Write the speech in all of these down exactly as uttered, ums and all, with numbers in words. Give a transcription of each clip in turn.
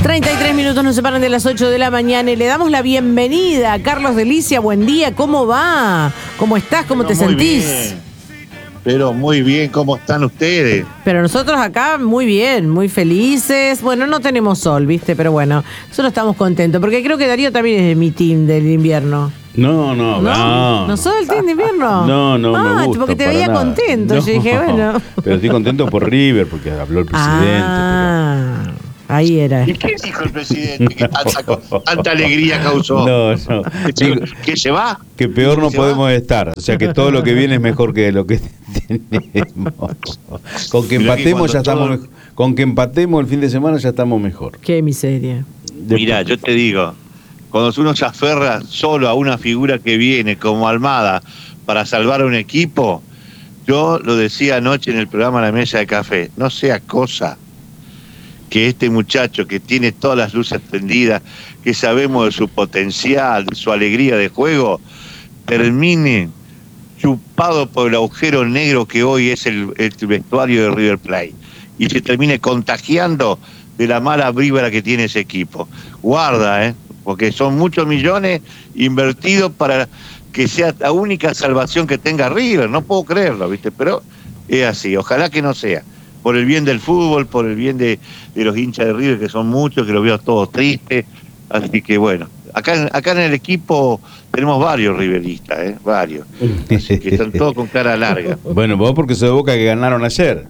treinta y tres minutos nos separan de las ocho de la mañana y le damos la bienvenida a Carlos Delicia. Buen día, ¿cómo va? ¿Cómo estás? ¿Cómo Pero te muy sentís? Bien. Pero muy bien, ¿cómo están ustedes? Pero nosotros acá muy bien, muy felices. Bueno, no tenemos sol, ¿viste? Pero bueno, nosotros estamos contentos, porque creo que Darío también es de mi team del invierno. No, no, ¿No? no. ¿No sos del team de invierno? No, no, ah, me gusta porque te para veía nada. contento. No, Yo dije, bueno. Pero estoy contento por River, porque habló el presidente. Ah, ahí era. ¿Y qué dijo el presidente que tanta, tanta alegría causó? No, no. ¿Que se, que se va? Que peor no ¿Se podemos va? estar. O sea que todo lo que viene es mejor que lo que tenemos. Con que Mirá que empatemos ya cuando estamos todo- mejor. Con que empatemos el fin de semana ya estamos mejor. Qué miseria. Mirá, yo te digo, cuando uno se aferra solo a una figura que viene como Almada para salvar a un equipo, yo lo decía anoche en el programa La Mesa de Café, no sea cosa que este muchacho que tiene todas las luces prendidas, que sabemos de su potencial, de su alegría de juego, termine chupado por el agujero negro que hoy es el, el vestuario de River Plate y se termine contagiando de la mala vibra que tiene ese equipo. Guarda, ¿eh? Porque son muchos millones invertidos para que sea la única salvación que tenga River. No puedo creerlo, ¿viste? Pero es así. Ojalá que no sea. Por el bien del fútbol, por el bien de, de los hinchas de River, que son muchos, que los veo todos tristes. Así que bueno, acá, acá en el equipo tenemos varios riveristas, ¿eh? Varios. Así que están todos con cara larga. Bueno, vos porque sos de Boca que ganaron ayer.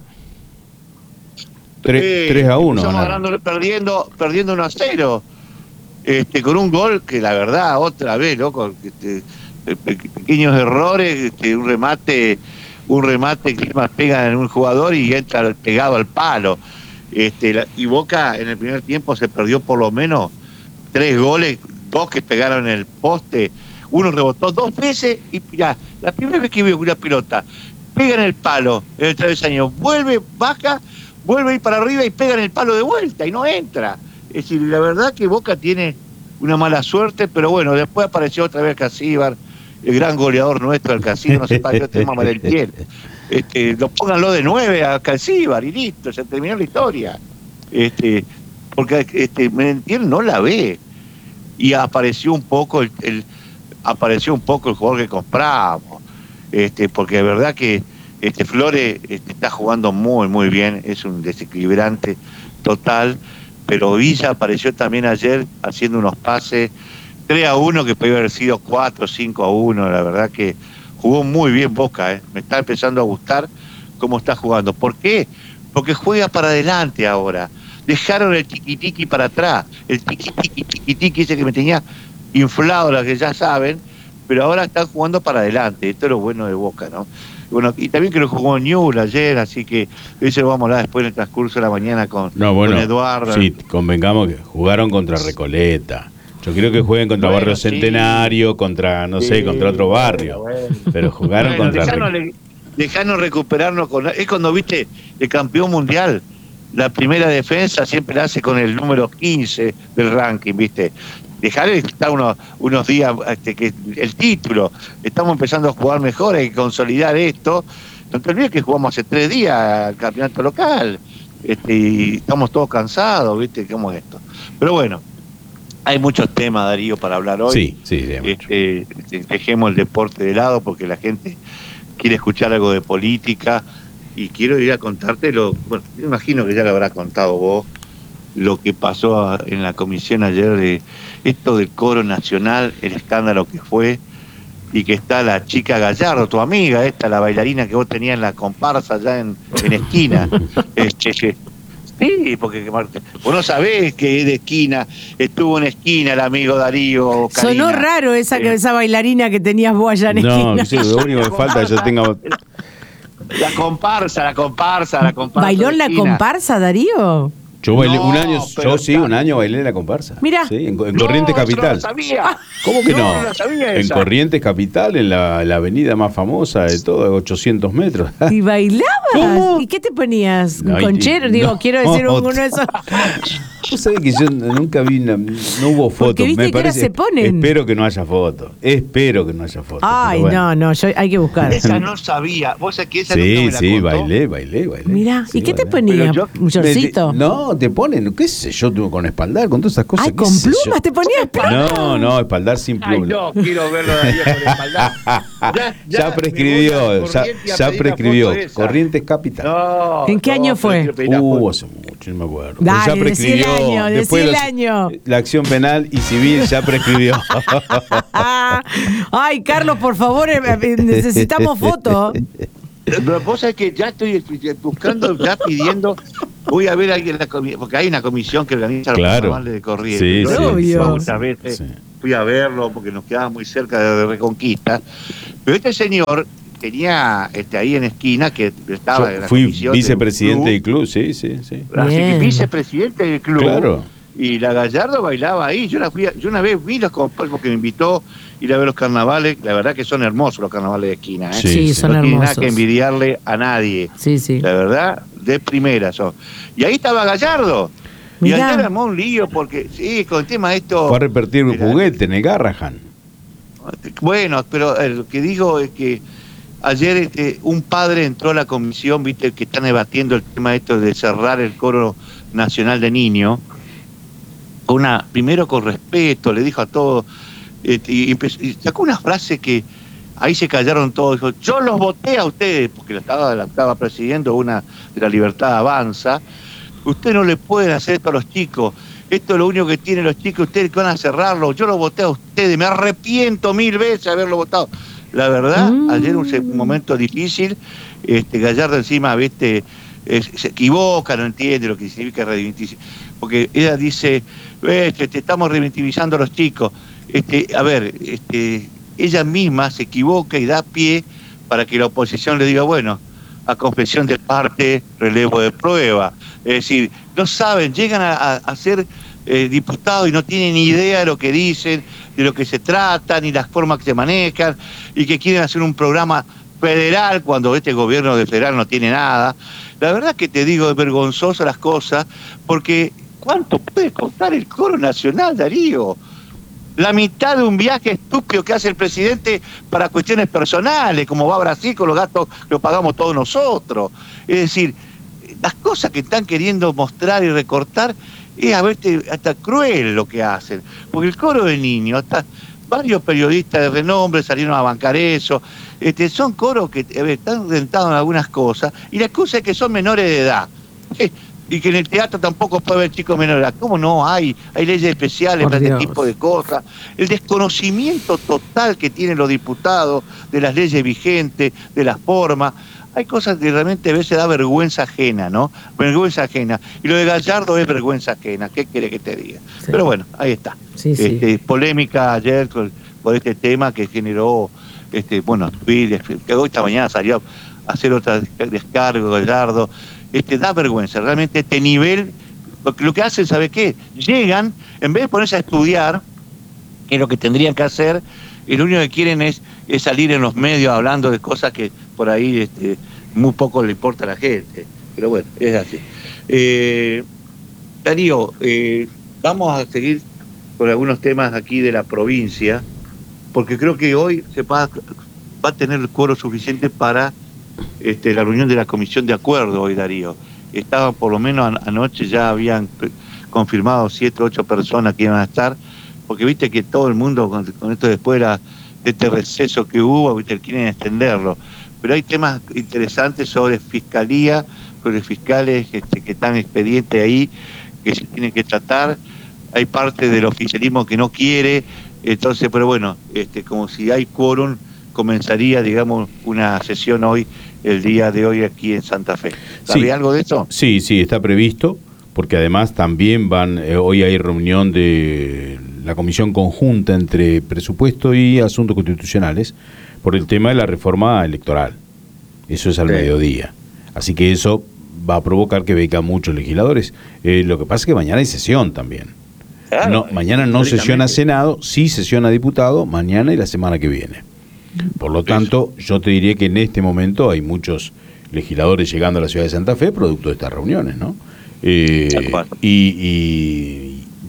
tres a uno. Estamos ganando, perdiendo, perdiendo uno a cero. Este, con un gol que la verdad, otra vez, loco, este, pe- pequeños errores, este, un remate, un remate que más pega en un jugador y entra pegado al palo. Este, la- y Boca en el primer tiempo se perdió por lo menos tres goles, dos que pegaron en el poste, uno rebotó dos veces y ya, la primera vez que veo una pelota pega en el palo, en el travesaño, vuelve, baja, vuelve a ir para arriba y pega en el palo de vuelta y no entra. Es decir, la verdad que Boca tiene una mala suerte, pero bueno, después apareció otra vez Casíbar, el gran goleador nuestro del Casino, no sé para qué te mama del piel. Este, lo pónganlo de nueve a Casíbar y listo, se terminó la historia. Este, porque este, Merentiel no la ve. Y apareció un poco el, el apareció un poco el jugador que compramos. Este, porque de verdad que este Flores este, está jugando muy muy bien, es un desequilibrante total, pero Villa apareció también ayer haciendo unos pases tres a uno que podía haber sido cuatro, cinco a uno, la verdad que jugó muy bien Boca, ¿eh? Me está empezando a gustar cómo está jugando. ¿Por qué? Porque juega para adelante ahora. Dejaron el tiquitiqui para atrás, el tiquitiqui, tiquitiqui ese que me tenía inflado, los que ya saben, pero ahora están jugando para adelante. Esto es lo bueno de Boca, ¿no? Bueno, y también que lo jugó Newell ayer, así que eso lo vamos a hablar después en el transcurso de la mañana con, No, bueno, con Eduardo. sí, convengamos que jugaron contra Recoleta. Yo quiero que jueguen contra Bueno, Barrio sí. Centenario, contra, no sé, Sí, contra otro barrio. bueno, Pero jugaron Bueno, contra dejanos, Recoleta. le- dejanos recuperarnos con... Es cuando, viste, el campeón mundial, la primera defensa siempre la hace con el número quince del ranking, viste. Dejar estar unos, unos días, este, que el título, estamos empezando a jugar mejor, hay que consolidar esto. No te olvides que jugamos hace tres días al campeonato local, este, y estamos todos cansados, viste, cómo es esto. Pero bueno, hay muchos temas, Darío, para hablar hoy. Sí, sí, sí, mucho. Este, dejemos el deporte de lado porque la gente quiere escuchar algo de política y quiero ir a contarte lo, bueno, me imagino que ya lo habrás contado vos, lo que pasó a- en la comisión ayer de esto del coro nacional, el escándalo que fue, y que está la chica Gallardo, tu amiga, esta, la bailarina que vos tenías en la comparsa allá en, en esquina. Este, sí, porque vos no sabés que es de esquina, estuvo en esquina el amigo Darío. Karina. Sonó raro esa, Eh, esa bailarina que tenías vos allá en No, esquina. sí, lo único que falta es que yo tenga. La comparsa, la comparsa, la comparsa. ¿Bailó de en la esquina. comparsa, Darío? Yo bailé No, un año, pero yo sí, está- un año bailé en la comparsa. Mirá. Sí, en, en No, Corrientes eso Capital. No lo sabía. ¿Cómo que no? No, no lo sabía En esa. Corrientes Capital, en la, la avenida más famosa de todo, ochocientos metros. ¿Y bailabas? ¿Cómo? ¿Y qué te ponías? ¿Un No, y- conchero? Digo, no, quiero decir un- uno de esos. Vos sabés que yo nunca vi, una, no hubo fotos. Porque viste Me que ahora parece, se ponen. Espero que no haya fotos. Espero que no haya fotos. Ay, bueno. no, no, yo, hay que buscar. Esa no sabía. Vos sabés que esa Sí, nunca me la sí, contó. bailé, bailé, bailé. Mirá, Sí, ¿y qué te bailé. ponía? Pero yo- ¿Un shortcito? No, te ponen, qué sé yo, tú con espaldar, con todas esas cosas. Ay, qué con sé yo. plumas te ponías plumas. No, no, espaldar sin Ay, plumas. no, quiero verlo de Darío con espaldar. Ya, Ya- ya prescribió, me voy a ya, Corrientes a ya pedir la prescribió. foto esa. Corrientes Capital. No, ¿En qué no, año pero fue? quiero pedir la Uh, foto. hace mucho, no me acuerdo. Dale, Pero ya decí el prescribió. año, decí después el los- año. La acción penal y civil ya prescribió. Ay, Carlos, por favor, eh, eh, necesitamos fotos. Pero vos sabés que ya estoy buscando, ya pidiendo, voy a ver a alguien, en la comi- porque hay una comisión que organiza los Claro. carnavales de Corrientes. Sí, Yo sí, fui sí. muchas veces, Sí. fui a verlo porque nos quedaba muy cerca de Reconquista. Pero este señor tenía este ahí en esquina que estaba en Yo la fui comisión vicepresidente del del club, sí, sí, sí. club, así que Bien. vicepresidente del club. Claro. Y la Gallardo bailaba ahí. Yo, la fui a- yo una vez vi los compadres porque me invitó a ir a ver los carnavales. La verdad que son hermosos los carnavales de esquina. ¿eh? Sí, Sí, sí. son No tiene nada hermosos. que envidiarle a nadie. Sí, sí. La verdad, de primera son. Y ahí estaba Gallardo. Y Mirá. ayer armó un lío porque, sí, con el tema de esto. Fue a repartir un Era- juguete en el Garrahan. Bueno, pero eh, lo que digo es que ayer este, un padre entró a la comisión, viste, que están debatiendo el tema de esto de cerrar el coro nacional de niños. Una, primero con respeto, le dijo a todos, este, y, empezó- y sacó una frase que ahí se callaron todos, dijo, yo los voté a ustedes, porque la estaba, la estaba presidiendo una de la Libertad Avanza, ustedes no le pueden hacer esto a los chicos, esto es lo único que tienen los chicos, ustedes que van a cerrarlo, yo los voté a ustedes, me arrepiento mil veces de haberlo votado. La verdad, Mm. ayer un, se- un momento difícil, este Gallardo encima, viste, eh, se equivoca, no entiende lo que significa reivindicación, porque ella dice, este, te estamos reivinditivizando a los chicos. Este, a ver, este, ella misma se equivoca y da pie para que la oposición le diga, bueno, a confesión de parte, relevo de prueba. Es decir, no saben, llegan a, a, a ser eh, diputados y no tienen ni idea de lo que dicen, de lo que se trata, ni las formas que se manejan, y que quieren hacer un programa federal cuando este gobierno de federal no tiene nada. La verdad que te digo, es vergonzoso las cosas, porque ¿cuánto puede costar el coro nacional, Darío? La mitad de un viaje estúpido que hace el presidente para cuestiones personales, como va a Brasil con los gastos que lo pagamos todos nosotros. Es decir, las cosas que están queriendo mostrar y recortar es a verte hasta cruel lo que hacen. Porque el coro de niños, hasta varios periodistas de renombre salieron a bancar eso. Este, son coros que a ver, están rentados en algunas cosas, y la excusa es que son menores de edad. Eh, y que en el teatro tampoco puede haber chicos menores de edad. ¿Cómo no? Hay, hay leyes especiales Por para este Dios. tipo de cosas. El desconocimiento total que tienen los diputados de las leyes vigentes, de las formas. Hay cosas que realmente a veces da vergüenza ajena, ¿no? Vergüenza ajena. Y lo de Gallardo es vergüenza ajena. ¿Qué quiere que te diga? Sí. Pero bueno, ahí está. Sí, sí. Este, polémica ayer con- por este tema que generó, este, bueno, tweets, que hoy esta mañana salió a hacer otra desca- descargo, Gallardo. Este, da vergüenza, realmente este nivel, porque lo que hacen, ¿sabe qué? Llegan, en vez de ponerse a estudiar, que es lo que tendrían que hacer, y lo único que quieren es, es salir en los medios hablando de cosas que por ahí este, muy poco le importa a la gente. Pero bueno, es así. Eh, Darío, eh, vamos a seguir con algunos temas aquí de la provincia, porque creo que hoy se va, va a tener el quórum suficiente para este, la reunión de la comisión de acuerdo hoy, Darío. Estaban por lo menos an- anoche ya habían pre- confirmado siete, ocho personas que iban a estar, porque viste que todo el mundo con, con esto después de, la- de este receso que hubo, viste, quieren extenderlo. Pero hay temas interesantes sobre fiscalía, sobre fiscales este, que están expedientes ahí, que se tienen que tratar. Hay parte del oficialismo que no quiere, entonces, pero bueno, este, como si hay quórum, comenzaría, digamos, una sesión hoy, el día de hoy aquí en Santa Fe. ¿Sabe Sí. algo de eso? Sí, sí, está previsto, porque además también van, eh, hoy hay reunión de la comisión conjunta entre presupuesto y asuntos constitucionales por el tema de la reforma electoral. Eso es al Sí. mediodía. Así que eso va a provocar que vengan muchos legisladores. Eh, lo que pasa es que mañana hay sesión también. Claro, No, mañana no históricamente. sesiona Senado, sí sesiona diputado, mañana y la semana que viene. Por lo tanto, yo te diría que en este momento hay muchos legisladores llegando a la ciudad de Santa Fe producto de estas reuniones, ¿no? Eh, Tal cual. y,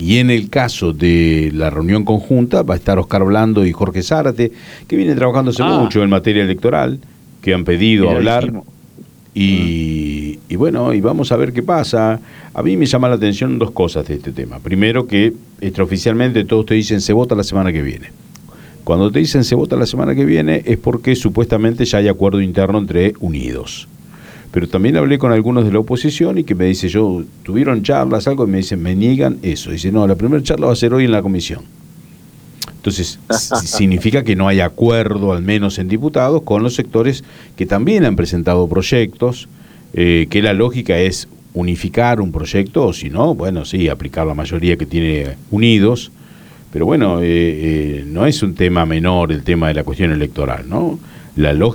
y en el caso de la reunión conjunta va a estar Oscar Blando y Jorge Zárate, que vienen trabajando hace Ah. mucho en materia electoral, que han pedido Mira, hablar. dijimos. Y, y bueno, y vamos a ver qué pasa. A mí me llama la atención dos cosas de este tema. Primero, que extraoficialmente todos te dicen se vota la semana que viene. Cuando te dicen se vota la semana que viene es porque supuestamente ya hay acuerdo interno entre Unidos. Pero también hablé con algunos de la oposición y que me dice, yo, tuvieron charlas, algo, y me dicen, me niegan eso. Dice, no, la primera charla va a ser hoy en la comisión. Entonces, significa que no hay acuerdo, al menos en diputados, con los sectores que también han presentado proyectos, eh, que la lógica es unificar un proyecto, o si no, bueno, sí, aplicar la mayoría que tiene Unidos, pero bueno, eh, eh, no es un tema menor el tema de la cuestión electoral, ¿no? La lógica